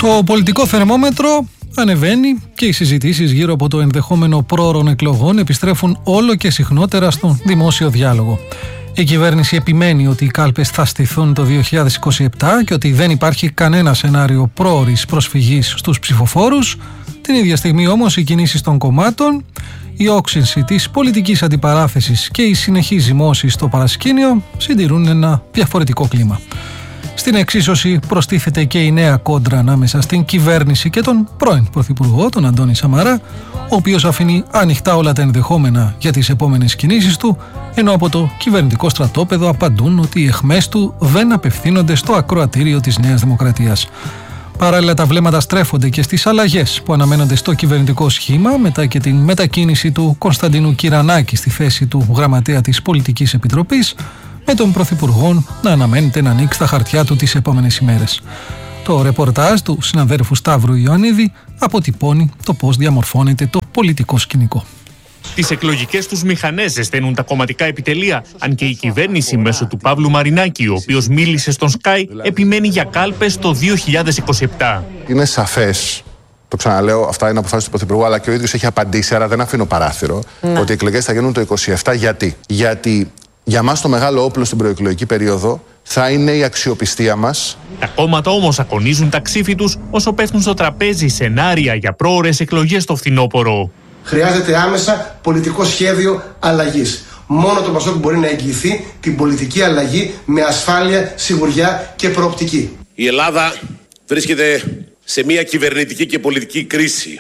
Το πολιτικό θερμόμετρο ανεβαίνει και οι συζητήσεις γύρω από το ενδεχόμενο πρόωρων εκλογών επιστρέφουν όλο και συχνότερα στον δημόσιο διάλογο. Η κυβέρνηση επιμένει ότι οι κάλπες θα στηθούν το 2027 και ότι δεν υπάρχει κανένα σενάριο πρόωρης προσφυγής στους ψηφοφόρους. Την ίδια στιγμή όμως οι κινήσεις των κομμάτων, η όξυνση της πολιτικής αντιπαράθεσης και η συνεχή ζυμώση στο παρασκήνιο συντηρούν ένα διαφορετικό κλίμα. Στην εξίσωση προστίθεται και η νέα κόντρα ανάμεσα στην κυβέρνηση και τον πρώην Πρωθυπουργό, τον Αντώνη Σαμαρά, ο οποίος αφήνει ανοιχτά όλα τα ενδεχόμενα για τις επόμενες κινήσεις του, ενώ από το κυβερνητικό στρατόπεδο απαντούν ότι οι αιχμές του δεν απευθύνονται στο ακροατήριο της Νέας Δημοκρατίας. Παράλληλα, τα βλέμματα στρέφονται και στις αλλαγές που αναμένονται στο κυβερνητικό σχήμα μετά και την μετακίνηση του Κωνσταντίνου Κυρανάκη στη θέση του γραμματέα της Πολιτικής Επιτροπής, με τον Πρωθυπουργό να αναμένεται να ανοίξει τα χαρτιά του τις επόμενες ημέρες. Το ρεπορτάζ του συναδέρφου Σταύρου Ιωαννίδη αποτυπώνει το πώς διαμορφώνεται το πολιτικό σκηνικό. Τις εκλογικές τους μηχανές ζεσταίνουν τα κομματικά επιτελεία, αν και η κυβέρνηση μέσω του Παύλου Μαρινάκη, ο οποίος μίλησε στον Sky, επιμένει για κάλπες το 2027. Είναι σαφές, το ξαναλέω, αυτά είναι αποφάσεις του Πρωθυπουργού, αλλά και ο ίδιος έχει απαντήσει, άρα δεν αφήνω παράθυρο, ότι οι εκλογές θα γίνουν το 2027. Γιατί για μας το μεγάλο όπλο στην προεκλογική περίοδο θα είναι η αξιοπιστία μας. Τα κόμματα όμως ακονίζουν τα ξύφη τους όσο πέφτουν στο τραπέζι σενάρια για πρόωρες εκλογές στο φθινόπωρο. Χρειάζεται άμεσα πολιτικό σχέδιο αλλαγής. Μόνο το ΠΑΣΟΚ μπορεί να εγγυηθεί την πολιτική αλλαγή με ασφάλεια, σιγουριά και προοπτική. Η Ελλάδα βρίσκεται σε μια κυβερνητική και πολιτική κρίση.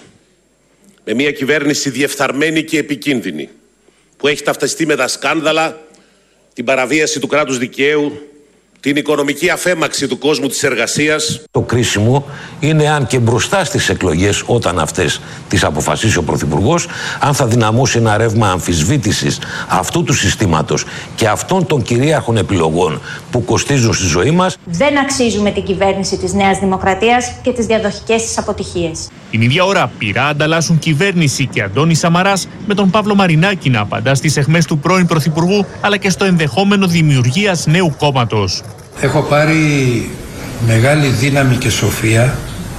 Με μια κυβέρνηση διεφθαρμένη και επικίνδυνη, που έχει ταυτιστεί με τα σκάνδαλα, την παραβίαση του κράτους δικαίου, την οικονομική αφέμαξη του κόσμου της εργασίας. Το κρίσιμο είναι αν και μπροστά στις εκλογές, όταν αυτές τις αποφασίσει ο Πρωθυπουργός, αν θα δυναμώσει ένα ρεύμα αμφισβήτησης αυτού του συστήματος και αυτών των κυρίαρχων επιλογών που κοστίζουν στη ζωή μας. Δεν αξίζουμε την κυβέρνηση της Νέας Δημοκρατίας και τις διαδοχικές της αποτυχίες. Την ίδια ώρα πειρά ανταλλάσσουν κυβέρνηση και Αντώνη Σαμαράς με τον Παύλο Μαρινάκη να απαντά στις αιχμές του πρώην Πρωθυπουργού, αλλά και στο ενδεχόμενο δημιουργίας νέου κόμματος. Έχω πάρει μεγάλη δύναμη και σοφία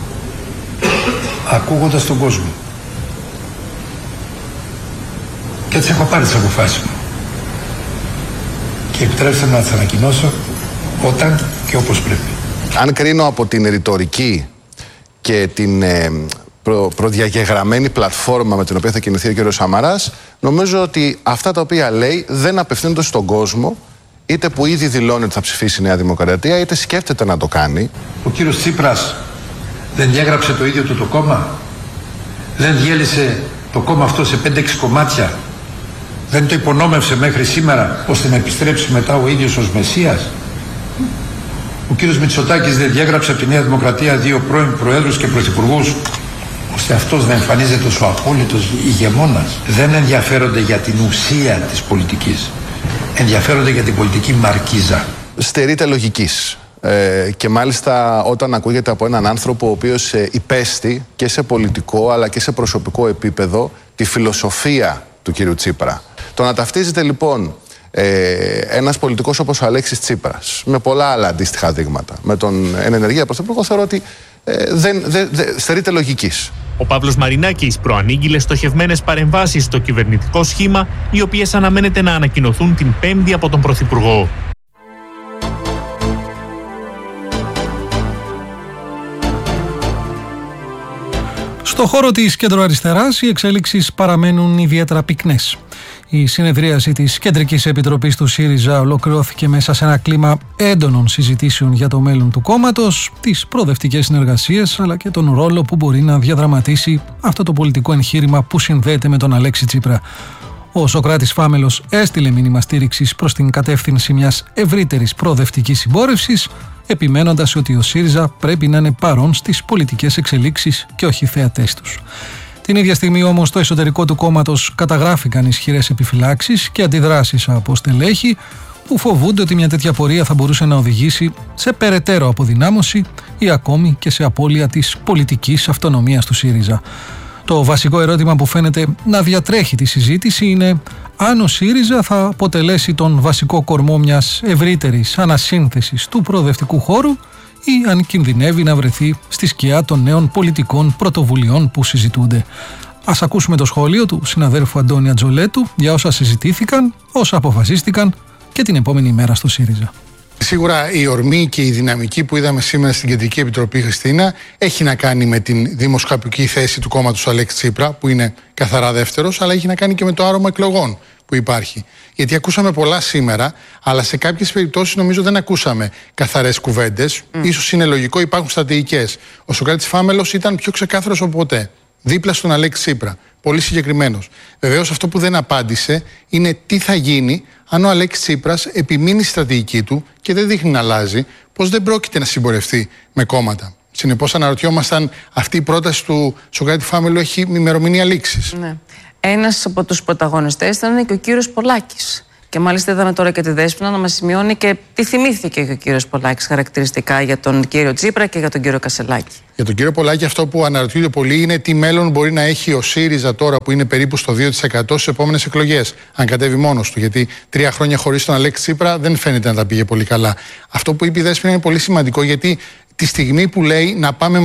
ακούγοντας τον κόσμο. Και έτσι έχω πάρει τις αποφάσεις μου. Και επιτρέψτε να τις ανακοινώσω όταν και όπως πρέπει. Αν κρίνω από την ρητορική και την προδιαγεγραμμένη πλατφόρμα με την οποία θα κινηθεί ο κ. Σαμαράς, νομίζω ότι αυτά τα οποία λέει δεν απευθύνονται στον κόσμο, είτε που ήδη δηλώνει ότι θα ψηφίσει η Νέα Δημοκρατία, είτε σκέφτεται να το κάνει. Ο κύριος Τσίπρας δεν διάγραψε το ίδιο του το κόμμα, δεν διέλυσε το κόμμα αυτό σε 5-6 κομμάτια, δεν το υπονόμευσε μέχρι σήμερα ώστε να επιστρέψει μετά ο ίδιος ως Μεσσίας. Ο κύριος Μητσοτάκης δεν διάγραψε από τη Νέα Δημοκρατία 2 πρώην προέδρους και πρωθυπουργούς ώστε αυτός να εμφανίζεται ως ο απόλυτος ηγεμόνας. Δεν ενδιαφέρονται για την ουσία της πολιτικής. Ενδιαφέρονται για την πολιτική μαρκίζα. Στερείται λογικής. Και μάλιστα όταν ακούγεται από έναν άνθρωπο ο οποίος υπέστη και σε πολιτικό αλλά και σε προσωπικό επίπεδο τη φιλοσοφία του κύριου Τσίπρα. Το να ταυτίζεται λοιπόν ένας πολιτικός όπως ο Αλέξης Τσίπρας με πολλά άλλα αντίστοιχα δείγματα με τον ενεργεία πρωθυπουργό, θεωρώ ότι στερείται λογικής. Ο Παύλος Μαρινάκης προανήγγειλε στοχευμένες παρεμβάσεις στο κυβερνητικό σχήμα, οι οποίες αναμένεται να ανακοινωθούν την Πέμπτη από τον Πρωθυπουργό. Στο χώρο της κεντροαριστεράς οι εξέλιξεις παραμένουν ιδιαίτερα πυκνές. Η συνεδρίαση της Κεντρικής Επιτροπής του ΣΥΡΙΖΑ ολοκληρώθηκε μέσα σε ένα κλίμα έντονων συζητήσεων για το μέλλον του κόμματος, τις προοδευτικές συνεργασίες αλλά και τον ρόλο που μπορεί να διαδραματίσει αυτό το πολιτικό εγχείρημα που συνδέεται με τον Αλέξη Τσίπρα. Ο Σωκράτης Φάμελος έστειλε μήνυμα στήριξης προς την κατεύθυνση μιας ευρύτερης προοδευτικής συμπόρευσης, επιμένοντας ότι ο ΣΥΡΙΖΑ πρέπει να είναι παρόν στις πολιτικές εξελίξεις και όχι θεατές τους. Την ίδια στιγμή όμως στο εσωτερικό του κόμματος καταγράφηκαν ισχυρές επιφυλάξεις και αντιδράσεις από στελέχη που φοβούνται ότι μια τέτοια πορεία θα μπορούσε να οδηγήσει σε περαιτέρω αποδυνάμωση ή ακόμη και σε απώλεια της πολιτικής αυτονομίας του ΣΥΡΙΖΑ. Το βασικό ερώτημα που φαίνεται να διατρέχει τη συζήτηση είναι αν ο ΣΥΡΙΖΑ θα αποτελέσει τον βασικό κορμό μιας ευρύτερης ανασύνθεσης του προοδευτικού χώρου ή αν κινδυνεύει να βρεθεί στη σκιά των νέων πολιτικών πρωτοβουλειών που συζητούνται. Ας ακούσουμε το σχόλιο του συναδέλφου Αντώνη Ατζολέτου για όσα συζητήθηκαν, όσα αποφασίστηκαν και την επόμενη μέρα στο ΣΥΡΙΖΑ. Σίγουρα η ορμή και η δυναμική που είδαμε σήμερα στην Κεντρική Επιτροπή, Χριστίνα, έχει να κάνει με την δημοσκοπική θέση του κόμματος Αλέξη Τσίπρα, που είναι καθαρά δεύτερος, αλλά έχει να κάνει και με το άρωμα εκλογών που υπάρχει. Γιατί ακούσαμε πολλά σήμερα, αλλά σε κάποιες περιπτώσεις νομίζω δεν ακούσαμε καθαρές κουβέντες. Ίσως είναι λογικό, υπάρχουν στρατηγικές. Ο Σωκράτης Φάμελος ήταν πιο ξεκάθαρος από ποτέ. Δίπλα στον Αλέξη Τσίπρα. Πολύ συγκεκριμένος. Βεβαίως αυτό που δεν απάντησε είναι τι θα γίνει αν ο Αλέξης Τσίπρας επιμείνει στη στρατηγική του και δεν δείχνει να αλλάζει, πως δεν πρόκειται να συμπορευτεί με κόμματα. Συνεπώς αναρωτιόμασταν, αυτή η πρόταση του Σωκράτη Φάμελου έχει ημερομηνία λήξης. Ναι. Ένας από τους πρωταγωνιστές ήταν και ο κύριος Πολάκης. Και μάλιστα είδαμε τώρα και τη Δέσποινα να μας σημειώνει και τι θυμήθηκε και ο κύριος Πολάκης χαρακτηριστικά για τον κύριο Τσίπρα και για τον κύριο Κασσελάκη. Για τον κύριο Πολάκη, αυτό που αναρωτιούνται πολλοί είναι τι μέλλον μπορεί να έχει ο ΣΥΡΙΖΑ τώρα που είναι περίπου στο 2% στις επόμενες εκλογές, αν κατέβει μόνος του. Γιατί 3 χρόνια χωρίς τον Αλέξη Τσίπρα δεν φαίνεται να τα πήγε πολύ καλά. Αυτό που είπε η Δέσποινα είναι πολύ σημαντικό, γιατί τη στιγμή που λέει να πάμε